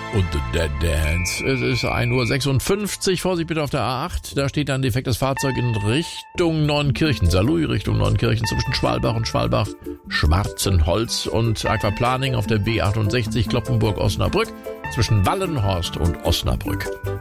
Und The Dead Dance. Es ist 1:56 Uhr. Vorsicht bitte auf der A8. Da steht ein defektes Fahrzeug in Richtung Neunkirchen. Saarlouis Richtung Neunkirchen zwischen Schwalbach und Schwarzenholz und Aquaplaning auf der B68 Kloppenburg-Osnabrück zwischen Wallenhorst und Osnabrück.